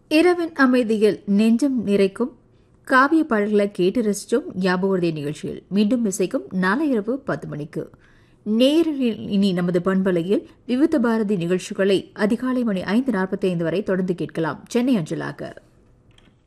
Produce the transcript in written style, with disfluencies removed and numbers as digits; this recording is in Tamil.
இரவின் அமைதியில் நெஞ்சம் நிறைக்கும் காவிய பாடல்களை கேட்டு ரசிச்சோம். ஞாபகவர்திய நிகழ்ச்சியில் மீண்டும் இசைக்கும் நாளை இரவு 10 மணிக்கு. நேரில் இனி நமது பண்பலையில் விவித பாரதி நிகழ்ச்சிகளை அதிகாலை மணி 5:45 வரை தொடர்ந்து கேட்கலாம். சென்னை அஞ்சலாக.